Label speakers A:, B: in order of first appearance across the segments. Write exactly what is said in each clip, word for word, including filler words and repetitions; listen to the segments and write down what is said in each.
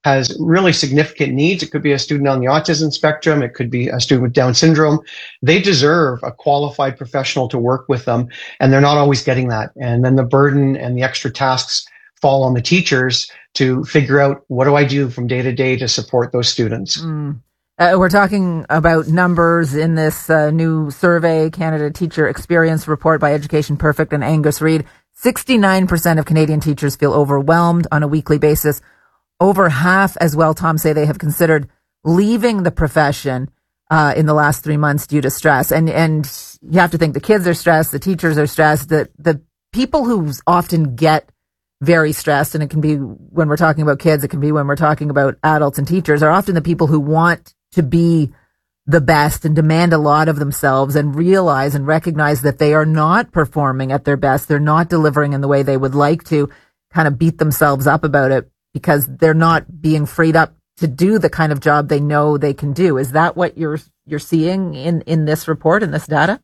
A: has really significant needs. It could be a student on the autism spectrum. It could be a student with Down syndrome. They deserve a qualified professional to work with them, and they're not always getting that. And then the burden and the extra tasks fall on the teachers to figure out, what do I do from day to day to support those students?
B: Mm. Uh, we're talking about numbers in this uh, new survey, Canada Teacher Experience Report by Education Perfect and Angus Reid. sixty-nine percent of Canadian teachers feel overwhelmed on a weekly basis. Over half as well, Tom, say they have considered leaving the profession uh, in the last three months due to stress. And and you have to think the kids are stressed, the teachers are stressed, the, the people who often get very stressed, and it can be when we're talking about kids, it can be when we're talking about adults and teachers, are often the people who want to be the best and demand a lot of themselves and realize and recognize that they are not performing at their best. They're not delivering in the way they would like to, kind of beat themselves up about it because they're not being freed up to do the kind of job they know they can do. Is that what you're you're seeing in, in this report, in this data?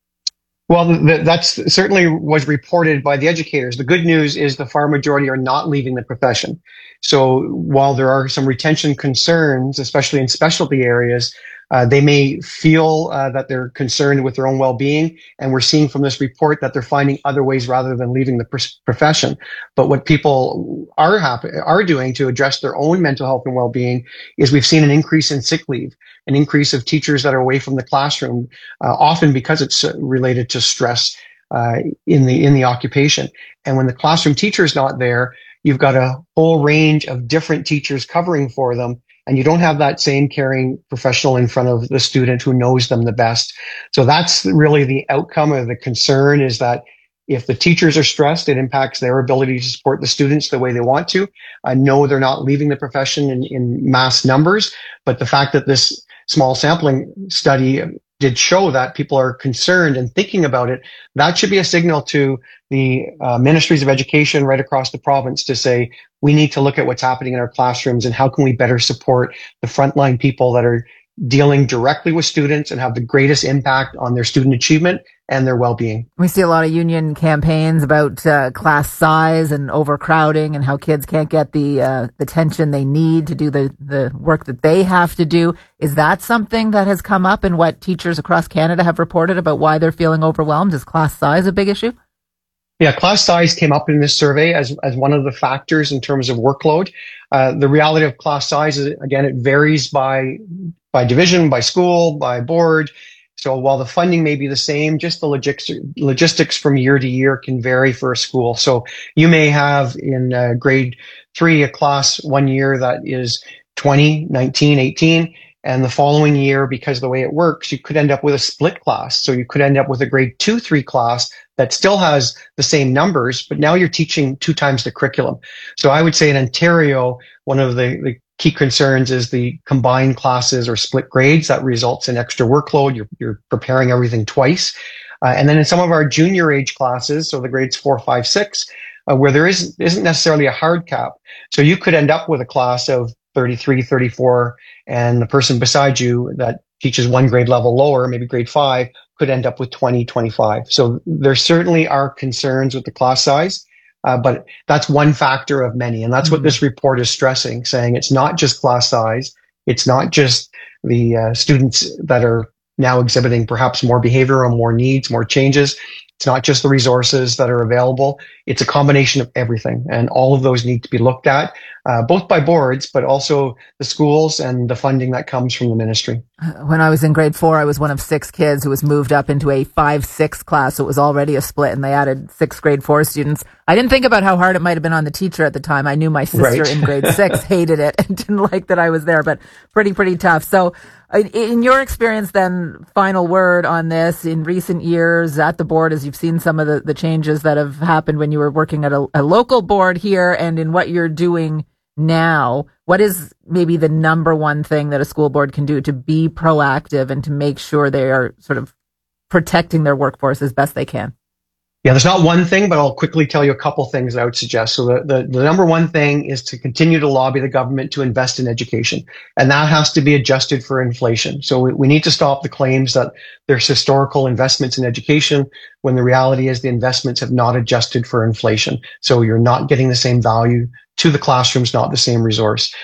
A: Well, th- that's certainly was reported by the educators. The good news is the far majority are not leaving the profession. So while there are some retention concerns, especially in specialty areas, uh, they may feel uh, that they're concerned with their own well-being. And we're seeing from this report that they're finding other ways rather than leaving the pr- profession. But what people are happy, are doing to address their own mental health and well-being is we've seen an increase in sick leave, an increase of teachers that are away from the classroom, uh, often because it's related to stress uh, in the in the occupation. And when the classroom teacher is not there, you've got a whole range of different teachers covering for them, and you don't have that same caring professional in front of the student who knows them the best. So that's really the outcome of the concern, is that if the teachers are stressed, it impacts their ability to support the students the way they want to. I know they're not leaving the profession in, in mass numbers, but the fact that this small sampling study did show that people are concerned and thinking about it, that should be a signal to the uh, ministries of education right across the province to say, we need to look at what's happening in our classrooms and how can we better support the frontline people that are dealing directly with students and have the greatest impact on their student achievement and their well-being.
B: We see a lot of union campaigns about uh, class size and overcrowding and how kids can't get the uh, the attention they need to do the, the work that they have to do. Is that something that has come up in what teachers across Canada have reported about why they're feeling overwhelmed? Is class size a big issue?
A: Yeah, class size came up in this survey as, as one of the factors in terms of workload. Uh, the reality of class size is, again, it varies by by division, by school, by board. So while the funding may be the same, just the logistics, logistics from year to year can vary for a school. So you may have in uh, grade three a class one year that is twenty, nineteen, eighteen. And the following year, because of the way it works, you could end up with a split class. So you could end up with a grade two, three class that still has the same numbers, but now you're teaching two times the curriculum. So I would say in Ontario, one of the, the key concerns is the combined classes or split grades that results in extra workload. You're, you're preparing everything twice. Uh, and then in some of our junior age classes, so the grades four, five, six, uh, where there isn't, isn't necessarily a hard cap. So you could end up with a class of thirty-three, thirty-four, and the person beside you that teaches one grade level lower, maybe grade five, could end up with twenty, twenty-five. So there certainly are concerns with the class size, uh, but that's one factor of many. And that's mm-hmm. what this report is stressing, saying it's not just class size. It's not just the uh, students that are now exhibiting perhaps more behavior or more needs, more changes. It's not just the resources that are available. It's a combination of everything. And all of those need to be looked at, uh, both by boards, but also the schools and the funding that comes from the ministry.
B: When I was in grade four, I was one of six kids who was moved up into a five six class. So it was already a split, and they added six grade four students. I didn't think about how hard it might have been on the teacher at the time. I knew my sister
A: right.
B: in grade six hated it and didn't like that I was there, but pretty, pretty tough. So in your experience then, final word on this, in recent years at the board, as you've seen some of the, the changes that have happened when you were working at a, a local board here and in what you're doing now, what is maybe the number one thing that a school board can do to be proactive and to make sure they are sort of protecting their workforce as best they can?
A: Yeah, there's not one thing, but I'll quickly tell you a couple things that I would suggest. So the, the, the number one thing is to continue to lobby the government to invest in education. And that has to be adjusted for inflation. So we, we need to stop the claims that there's historical investments in education when the reality is the investments have not adjusted for inflation. So you're not getting the same value to the classrooms, not the same resource.